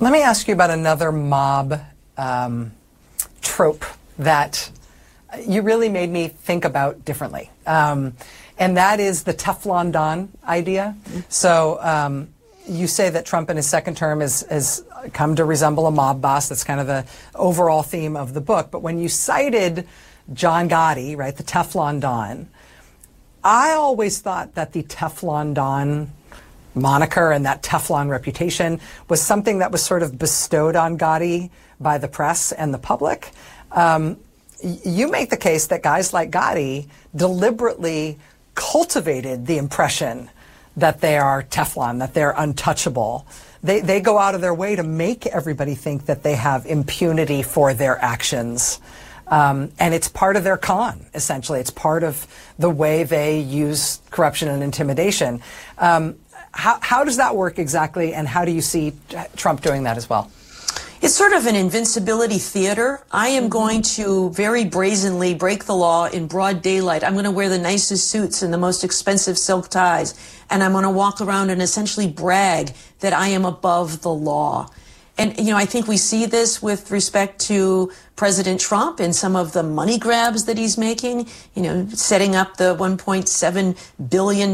Let me ask you about another mob trope that you really made me think about differently. And that is the Teflon Don idea. So you say that Trump in his second term has come to resemble a mob boss. That's kind of the overall theme of the book. But when you cited John Gotti, right, the Teflon Don, I always thought that the Teflon Don moniker and that Teflon reputation was something that was sort of bestowed on Gotti by the press and the public. You make the case that guys like Gotti deliberately cultivated the impression that they are Teflon, that they're untouchable. They go out of their way to make everybody think that they have impunity for their actions. And it's part of their con, essentially. It's part of the way they use corruption and intimidation. How does that work exactly, and how do you see Trump doing that as well? It's sort of an invincibility theater. I am going to very brazenly break the law in broad daylight. I'm going to wear the nicest suits and the most expensive silk ties, and I'm going to walk around and essentially brag that I am above the law. And, you know, I think we see this with respect to President Trump and some of the money grabs that he's making, you know, setting up the $1.7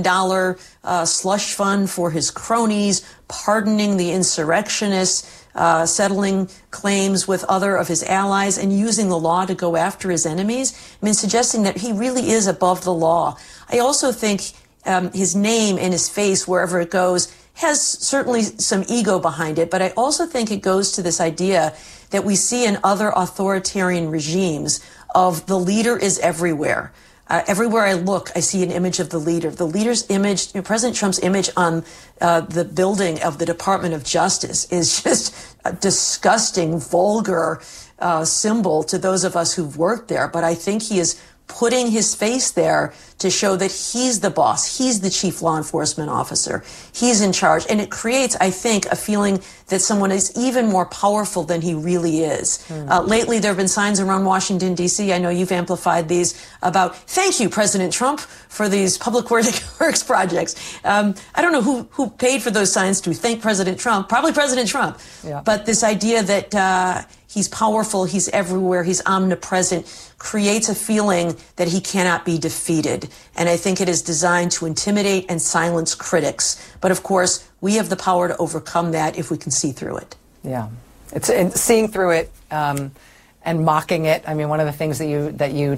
billion slush fund for his cronies, pardoning the insurrectionists, settling claims with other of his allies, and using the law to go after his enemies. I mean, suggesting that he really is above the law. I also think his name and his face, wherever it goes, has certainly some ego behind it, but I also think it goes to this idea that we see in other authoritarian regimes of the leader is everywhere. Everywhere I look, I see an image of the leader. The leader's image, you know, President Trump's image on the building of the Department of Justice is just a disgusting, vulgar symbol to those of us who've worked there. But I think he is putting his face there to show that he's the boss. He's the chief law enforcement officer. He's in charge. And it creates, I think, a feeling that someone is even more powerful than he really is. Lately, there have been signs around Washington, D.C. I know you've amplified these about, thank you, President Trump, for these public works projects. I don't know who paid for those signs to thank President Trump. Probably President Trump. Yeah. But this idea that he's powerful, he's everywhere, he's omnipresent, creates a feeling that he cannot be defeated. And I think it is designed to intimidate and silence critics. But of course, we have the power to overcome that if we can see through it. Yeah, it's seeing through it and mocking it. I mean, one of the things that you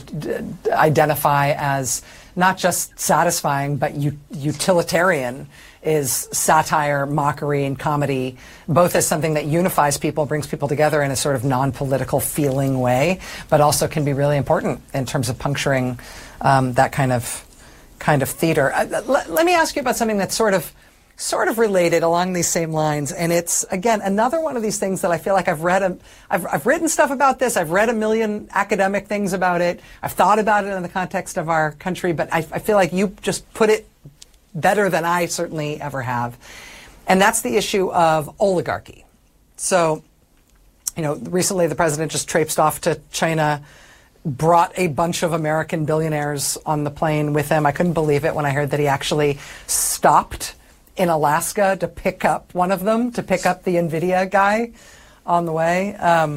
identify as not just satisfying but utilitarian is satire, mockery, and comedy, both as something that unifies people, brings people together in a sort of non-political feeling way, but also can be really important in terms of puncturing that kind of theater. Let me ask you about something that's sort of related along these same lines, and it's, again, another one of these things that I feel like I've written stuff about this, I've read a million academic things about it, I've thought about it in the context of our country, but I feel like you just put it better than I certainly ever have. And that's the issue of oligarchy. So, you know, recently the president just traipsed off to China, brought a bunch of American billionaires on the plane with him. I couldn't believe it when I heard that he actually stopped in Alaska to pick up one of them, to pick up the NVIDIA guy on the way.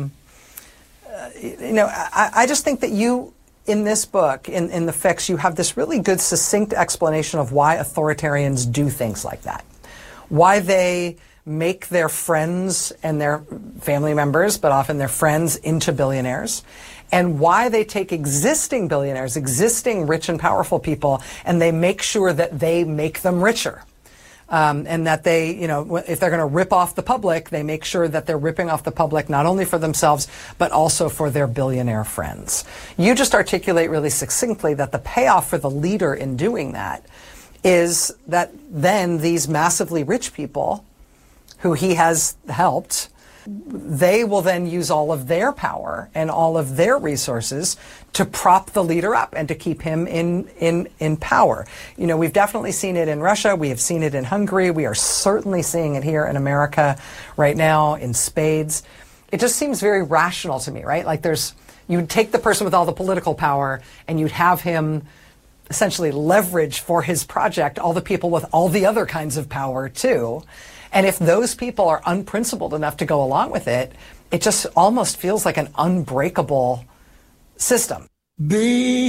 You know, I just think that you, in this book, in The Fix, you have this really good, succinct explanation of why authoritarians do things like that. Why they make their friends and their family members, but often their friends, into billionaires. And why they take existing billionaires, existing rich and powerful people, and they make sure that they make them richer. And that they, you know, if they're going to rip off the public, they make sure that they're ripping off the public not only for themselves, but also for their billionaire friends. You just articulate really succinctly that the payoff for the leader in doing that is that then these massively rich people who he has helped, they will then use all of their power and all of their resources to prop the leader up and to keep him in power. You know, we've definitely seen it in Russia. We have seen it in Hungary. We are certainly seeing it here in America right now in spades. It just seems very rational to me, right? Like you'd take the person with all the political power and you'd have him essentially leverage for his project all the people with all the other kinds of power too. And if those people are unprincipled enough to go along with it, it just almost feels like an unbreakable system.